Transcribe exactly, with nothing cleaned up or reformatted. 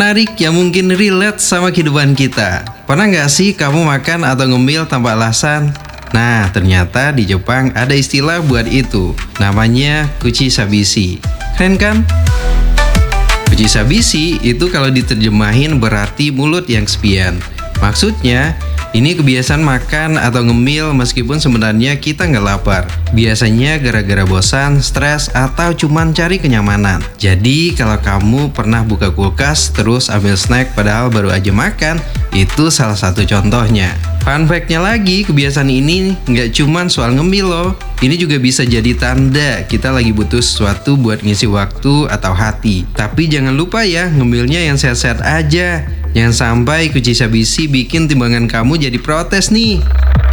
Menarik yang mungkin relate sama kehidupan kita. Pernah nggak sih kamu makan atau ngemil tanpa alasan? Nah, ternyata di Jepang ada istilah buat itu. Namanya kuchi sabisi. Keren kan? Kuchi sabisi itu kalau diterjemahin berarti mulut yang kesepian. Maksudnya, ini kebiasaan makan atau ngemil meskipun sebenarnya kita nggak lapar. Biasanya gara-gara bosan, stres, atau cuman cari kenyamanan. Jadi kalau kamu pernah buka kulkas terus ambil snack padahal baru aja makan, itu salah satu contohnya. Fun fact-nya lagi, kebiasaan ini nggak cuman soal ngemil loh. Ini juga bisa jadi tanda kita lagi butuh sesuatu buat ngisi waktu atau hati. Tapi jangan lupa ya, ngemilnya yang sehat-sehat aja. Jangan sampai kuchi sabisi bikin timbangan kamu jadi protes nih.